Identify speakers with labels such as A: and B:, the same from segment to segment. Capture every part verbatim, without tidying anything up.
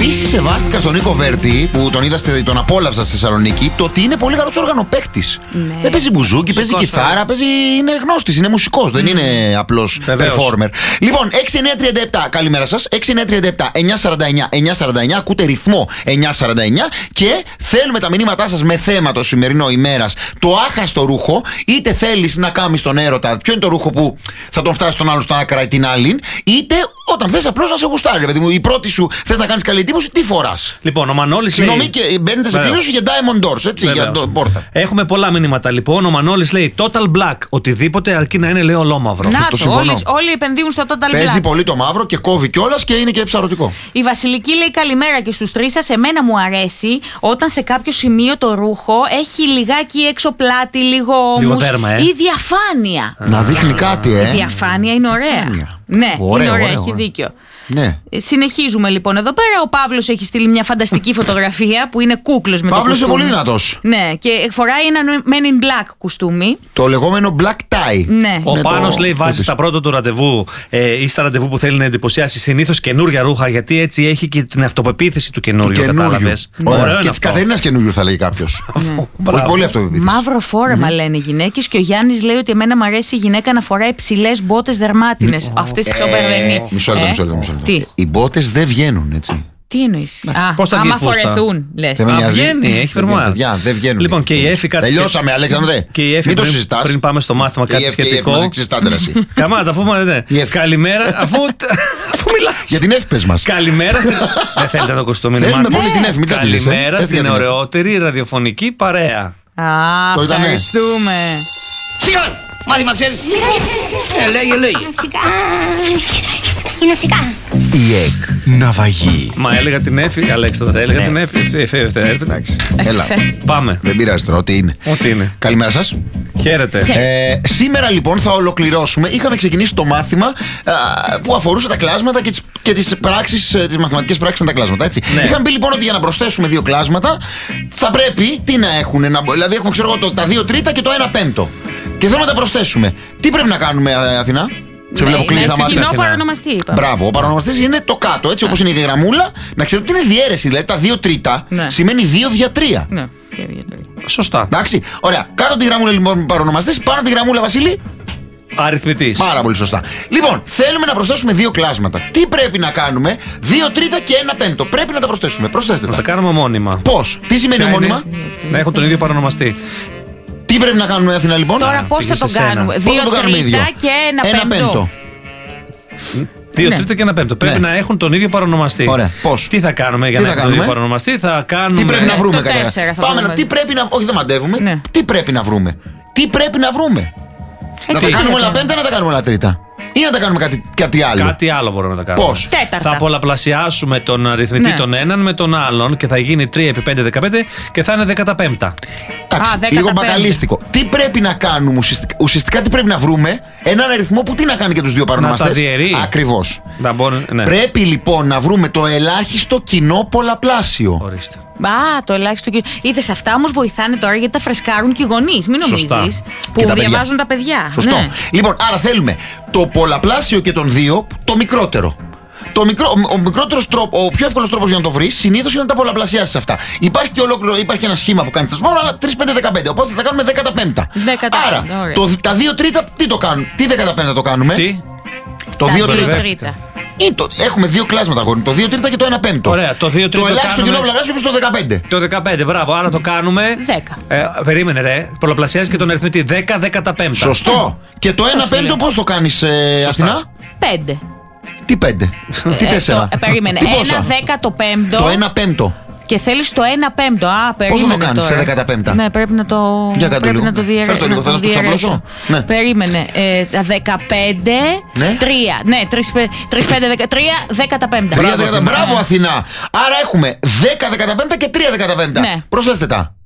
A: Επίσης, σεβάστηκα στον Νίκο Βέρτη, που τον είδα, τον απόλαυσα στη Θεσσαλονίκη, το ότι είναι πολύ καλός οργανοπαίκτης. Ναι. Δεν παίζει μπουζούκι, παίζει κιθάρα, παίζει, είναι γνώστης, είναι μουσικός, mm. δεν είναι απλός performer. Λοιπόν, έξι εννιά τρία επτά, καλημέρα σας. έξι εννιά τρία επτά εννιά σαράντα εννιά εννιά σαράντα εννιά, ακούτε ρυθμό εννιά σαράντα εννιά και θέλουμε τα μηνύματά σας με θέμα το σημερινό ημέρας. Το άχαστο ρούχο, είτε θέλεις να κάνεις τον έρωτα, ποιο είναι το ρούχο που θα τον φτάσει τον άλλον στον άκρα ή την άλλη, είτε όταν θες απλώς να σε γουστάρει. Δηλαδή, η πρώτη σου θες να κάνεις καλή εντύπωση, τι φοράς.
B: Λοιπόν, ο Μανώλης
A: Συγγνώμη,
B: λέει...
A: και μπαίνετε σε κλήρωση για Diamond Doors, έτσι, Βεβαίως. για το πόρτα.
B: Έχουμε πολλά μηνύματα λοιπόν. Ο Μανώλης λέει Total Black. Οτιδήποτε αρκεί να είναι, λέει, ολόμαυρο.
C: Να το, όλοι, όλοι επενδύουν στο Total Black.
A: Παίζει πολύ το μαύρο και κόβει κιόλας και είναι και ψαρωτικό.
C: Η Βασιλική λέει καλημέρα και στους τρεις σας. Εμένα μου αρέσει όταν σε κάποιο σημείο το ρούχο έχει λιγάκι έξω πλάτη, λίγο όμως.
B: Ε.
C: Ή διαφάνεια.
A: Να δείχνει κάτι, ε.
C: Η διαφάνεια είναι ωραία. Ναι,
A: ωραία,
C: είναι ωραία,
A: ωραία,
C: έχει
A: ωραία.
C: δίκιο.
A: Ναι.
C: Συνεχίζουμε λοιπόν εδώ πέρα. Ο Παύλος έχει στείλει μια φανταστική φωτογραφία που είναι κούκλος με το
A: Παύλος
C: κουστούμι.
A: είναι πολύ δυνατός.
C: Ναι, και φοράει ένα Men in Black κουστούμι.
A: Το λεγόμενο black tie.
C: Ναι.
B: Ο
A: Είναι
B: Πάνος
A: το...
B: λέει βάζει στα πρώτα του ραντεβού ε, ή στα ραντεβού που θέλει να εντυπωσιάσει συνήθως καινούργια ρούχα, γιατί έτσι έχει και την αυτοπεποίθηση του καινούριου. Κατάλαβες.
A: Και τη Κατερίνας καινούριου θα λέει κάποιος. Πολύ αυτοπεποίθηση.
C: Μαύρο φόρεμα λένε οι γυναίκες και ο Γιάννης λέει ότι εμένα μου αρέσει η γυναίκα να φοράει ψηλές μπότες δερμάτινες. Αυτές τις σοπερδενεί.
A: Μισό λεπτό, μισό λεπτό. Οι μπότες δεν βγαίνουν, έτσι.
C: Τι εννοείς?
B: Πώς θα
C: άμα φορεθούν, λες.
B: Α, βγαίνει, έχει φερμά.
A: Δεν βγαίνουν.
B: Λοιπόν, και η Εφη κάτι.
A: Τελειώσαμε, Αλέξανδρε.
B: Και η Εφη
A: μην το
B: πριν,
A: συζητάς.
B: πριν πάμε στο μάθημα, κάτι σχετικό. Καμάτα, αφού μου λέτε. Καλημέρα, αφού, αφού μιλάς.
A: Για την Εφη πες μας.
B: Καλημέρα στην. Δεν θέλετε το κοστούμι να
A: μάθετε. Πολύ την Εφη, μην τσαντίζεσαι.
B: Καλημέρα στην ωραιότερη ραδιοφωνική παρέα.
C: Α, ευχαριστούμε.
D: Σιγά! Μάθημα ξέρεις. Ε, λέγε, λέγε.
E: Είναι φυσικά.
A: Η ΕΚ Ναυαγή.
B: Μα έλεγα την Εφη, Αλέξανδρα, έλεγα την Εφη.
A: Εντάξει, έλα.
B: Πάμε.
A: Δεν πειράζει τώρα, ό,τι είναι.
B: Ό,τι είναι.
A: Καλημέρα σας.
B: Χαίρετε.
A: Ε, σήμερα λοιπόν θα ολοκληρώσουμε. Είχαμε ξεκινήσει το μάθημα α, που αφορούσε τα κλάσματα και τις, και τις πράξεις, τις μαθηματικές πράξεις με τα κλάσματα. Έτσι. Ναι. Είχαμε πει λοιπόν ότι για να προσθέσουμε δύο κλάσματα θα πρέπει τι να έχουν. Να, δηλαδή έχουμε ξέρω εγώ τα δύο τρίτα και το ένα πέμπτο. Και θέλουμε να τα προσθέσουμε. Τι πρέπει να κάνουμε, Αθηνά? Σε βλέπω κλείνει τα μάτια.
C: Κοινό παρονομαστή, είπα.
A: Μπράβο, ο παρονομαστής είναι το κάτω, έτσι όπως είναι η διαγραμμούλα. Να ξέρετε τι είναι διαίρεση. Δηλαδή τα δύο τρίτα ναι. σημαίνει δύο δια τρία.
C: Ναι.
B: Σωστά.
A: Εντάξει, ωραία. Κάτω τη γραμμούλα λοιπόν παρονομαστής, πάνω τη γραμμούλα Βασίλη.
B: Αριθμητής.
A: Πάρα πολύ σωστά. Λοιπόν, θέλουμε να προσθέσουμε δύο κλάσματα. Τι πρέπει να κάνουμε? Δύο τρίτα και ένα πέμπτο. Πρέπει να τα προσθέσουμε. Προσθέστε τα.
B: Να τα κάνουμε μόνιμα.
A: Πώς? Τι σημαίνει ομώνυμα?
B: Να έχουν τον ίδιο παρονομαστή.
A: Τι πρέπει να κάνουμε, Αθηνά, λοιπόν?
C: Τώρα πώς θα το κάνουμε? Δύο τρίτα και ένα, ένα πέμπτο.
B: Δύο ναι. τρίτα και ένα πέμπτο. Πρέπει ναι. να έχουν τον ίδιο παρονομαστή.
A: Ωραία. Πώς?
B: Τι θα κάνουμε για
A: τι
B: να έχουμε τον ίδιο παρονομαστή? Θα κάνουμε.
A: Τι πρέπει να βρούμε, καταρχάς? Πάμε να. Τι πρέπει να. Όχι, δεν μαντεύουμε. Ναι. Τι πρέπει να βρούμε? Τι πρέπει να βρούμε? Ε, να τι, τα κάνουμε όλα πέμπτα, να τα κάνουμε όλα τρίτα. Ή να τα κάνουμε κάτι, κάτι άλλο.
B: Κάτι άλλο μπορούμε να τα κάνουμε.
A: Πώς?
C: Τέταρτα.
B: Θα πολλαπλασιάσουμε τον αριθμητή ναι. τον έναν με τον άλλον και θα γίνει τρία επί πέντε δεκαπέντε και θα είναι δεκαπέντα.
A: Εντάξει, λίγο μπακαλίστικο. Τι πρέπει να κάνουμε ουσιαστικά? Ουσιαστικά τι πρέπει να βρούμε? Έναν αριθμό που τι να κάνει και τους δύο παρονομαστές.
B: Να τα διαιρεί.
A: Ακριβώς.
B: Να μπορεί, ναι.
A: Πρέπει λοιπόν να βρούμε το ελάχιστο κοινό πολλαπλάσιο.
B: Ορίστε.
C: Α, το ελάχιστο κοινό. Είδες, αυτά όμως βοηθάνε τώρα γιατί τα φρεσκάρουν και οι γονείς. Μην νομίζεις. Που
A: τα
C: διαβάζουν
A: παιδιά.
C: τα παιδιά.
A: Σωστό.
C: Ναι.
A: Λοιπόν, άρα θέλουμε το πολλαπλάσιο και των δύο, το μικρότερο. Το μικρό, ο, μικρότερος τρόπο, ο πιο εύκολος τρόπος για να το βρεις συνήθως είναι να τα πολλαπλασιάσεις αυτά. Υπάρχει και ολόκληρο, υπάρχει ένα σχήμα που κάνει τα σπάρα, αλλά τρία, πέντε, δεκαπέντε. Οπότε θα κάνουμε δέκα πέμπτα. Άρα, το, τα δύο τρίτα τι το κάνουν? Τι δέκα πέμπτα το κάνουμε?
B: Τι?
A: Το δύο τρίτα. Το, έχουμε δύο κλάσματα αγόρι. Το δύο τρίτα και το ένα πέμπτο.
B: Ωραία, το δύο τρίτα.
A: Το ελάχιστο κοινό πολλαπλάσιο είναι στο δεκαπέντε.
B: Το δεκαπέντε, μπράβο. Άρα το κάνουμε.
C: δέκα.
B: Ε, περίμενε, ρε. Πολλαπλασιάζει και τον αριθμητή. δέκα, δέκα πέμπτα.
A: Σωστό. Και το ένα πέμπτο πώς το κάνεις, ε, Αθηνά?
C: πέντε.
A: Τι πέντε? Τι τέσσερα?
C: Ε, περίμενε. Ένα δέκατο πέμπτο.
A: Το ένα πέμπτο.
C: Και θέλεις το ένα πέμπτο. Α, περίμενε.
A: Πώς θα το κάνεις σε δέκα πέμπτα?
C: Ναι, πρέπει να το.
A: Για
C: πρέπει να το διαιρέσω.
A: Φέρ' το λίγο, θα το ξαπλώσω.
C: Ναι. Περίμενε. Ε, τα δεκαπέντε.
A: Ναι.
C: τρία. Ναι, τρία, πέντε, δεκατρία, δέκα πέμπτα.
A: Μπράβο, μπράβο Αθηνά. Άρα έχουμε δέκα δεκαπέμπτα και τρία δεκαπέμπτα.
C: Ναι.
A: Προσθέστε τα.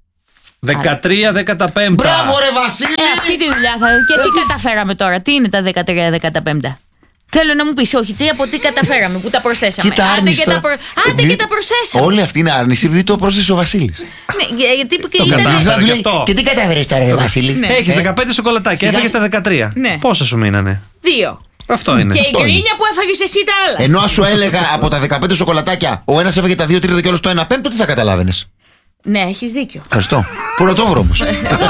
B: δεκατρία δεκαπέμπτα.
A: Μπράβο, ρε Βασίλη!
C: Ε, αυτή τη δουλειά θα. Και τι καταφέραμε τώρα? Τι είναι τα δεκατρία δεκαπέμπτα? Θέλω να μου πεις, όχι, τι από τι καταφέραμε που τα προσθέσαμε.
A: Κοίτα,
C: άντε και, τα, προ... άντε
A: δι...
C: και τα προσθέσαμε.
A: Όλη αυτή είναι άρνηση, επειδή το πρόσθεσε ο Βασίλης.
C: Ναι, γιατί
B: το
C: ήταν.
A: Και τι κατάφερες τώρα, ρε Βασίλη?
B: Ναι. Έχεις δεκαπέντε σοκολατάκια, έφαγες τα δεκατρία.
C: Ναι.
B: Πόσα σου μείνανε?
C: Δύο.
B: Αυτό είναι.
C: Και
B: αυτό
C: η γκρίνια
B: είναι.
C: που έφαγες εσύ τα άλλα.
A: Ενώ αν σου έλεγα από τα δεκαπέντε σοκολατάκια, ο ένας έφαγε τα δύο τρίτα και όλος το ένα πέμπτο, τι θα καταλάβαινες?
C: Ναι, έχεις δίκιο.
A: Ευχαριστώ. Πού να το βρω όμως.